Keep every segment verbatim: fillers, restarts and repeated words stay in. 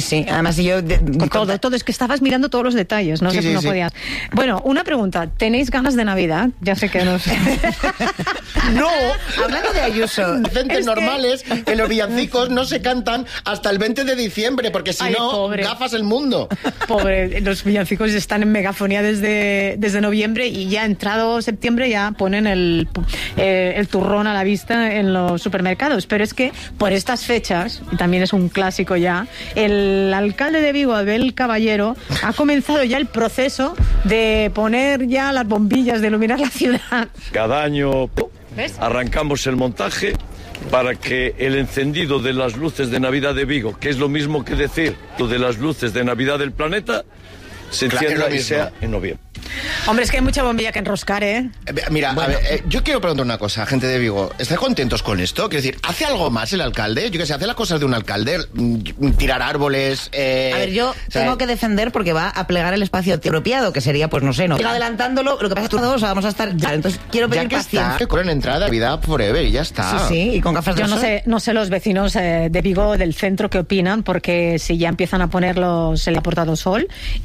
sí. Además, yo... De, Con todo, todo. Es que estabas mirando todos los detalles, no, sí, sé, sí, no sí. podías. Bueno, una pregunta. ¿Tenéis ganas de Navidad? Ya sé que no sé. No, Hablando de Ayuso... Docentes Es que- normales que los villancicos no se cantan hasta el veinte de diciembre, porque si Ay, no, pobre. gafas el mundo. Pobre, los villancicos están en megafonía desde, desde noviembre y ya entrado septiembre ya ponen el, eh, el turrón a la vista en los supermercados. Pero es que por estas fechas, y también es un clásico ya, el alcalde de Vigo, Abel Caballero, ha comenzado ya el proceso de poner ya las bombillas, de iluminar la ciudad. Cada año ¿Ves? arrancamos el montaje para que el encendido de las luces de Navidad de Vigo, que es lo mismo que decir lo de las luces de Navidad del planeta, se Claro, es encienda lo y mismo. sea en noviembre. Hombre, es que hay mucha bombilla que enroscar, ¿eh? Eh, Mira, a ver, eh, yo quiero preguntar una cosa, gente de Vigo. ¿Estáis contentos con esto? Quiero decir, ¿hace algo más el alcalde? Yo qué sé, ¿hace las cosas de un alcalde? Mm, Tirar árboles... Eh, A ver, yo o sea, tengo que defender porque va a plegar el espacio apropiado, que sería, pues no sé, no. Ir adelantándolo, lo que pasa es que todos vamos a estar ya. Entonces quiero Ya pedir que paciencia. está, con entrada, Navidad forever y ya está. Sí, sí, y con gafas de Yo no sol. sé, no sé los vecinos eh, de Vigo, del centro, qué opinan, porque si ya empiezan a ponerlos el aportado sol,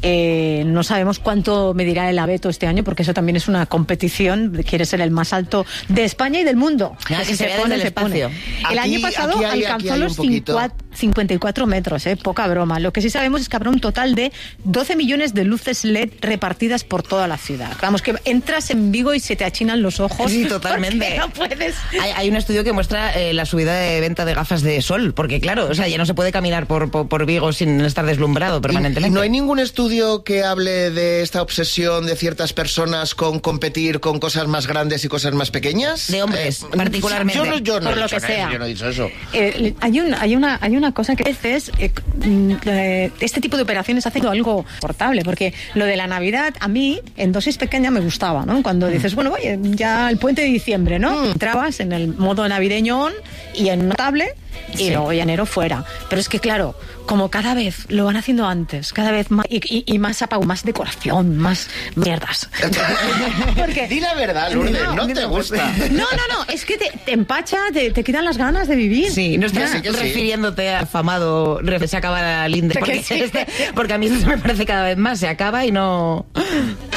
eh, no sabemos cuánto medirá el abeto este año, porque eso también es una competición, quiere ser el más alto de España y del mundo. Ah, que Si se vea desde el se pone. espacio. El Aquí- año pasado aquí hay- aquí alcanzó hay un los poquito. cincuenta y cuatro metros, eh, poca broma. Lo que sí sabemos es que habrá un total de doce millones de luces L E D repartidas por toda la ciudad. Vamos, que entras en Vigo y se te achinan los ojos. Sí, totalmente. porque no puedes. Hay, hay un estudio que muestra eh, la subida de venta de gafas de sol, porque claro, o sea, ya no se puede caminar por, por, por Vigo sin estar deslumbrado ¿Y, permanentemente. y no hay ningún estudio que hable de esta obsesión de ciertas personas con competir con cosas más grandes y cosas más pequeñas? De hombres, particularmente. Yo no, yo no Por he lo dicho que nada, sea. Yo no he dicho eso. Eh, hay, un, hay, una, hay una cosa que a veces eh, mm, eh, este tipo de operaciones hacen algo portable, porque lo de la Navidad a mí en dosis pequeña me gustaba, ¿no? Cuando dices, bueno, oye, ya el puente de diciembre, ¿no? Entrabas en el modo navideño on y en notable y Sí. luego ya enero fuera. Pero es que claro, como cada vez lo van haciendo antes, cada vez más y, y, y más apago, más decoración, más mierdas. Porque Di la verdad, Lourdes, no, No, te no, gusta. no, no, no, es que te, te empacha, te, te quitan las ganas de vivir. Sí, no estás Ya, que sí. refiriéndote al afamado re- se acaba la linde, porque, Que sí. este- porque a mí esto me parece cada vez más, se acaba y no...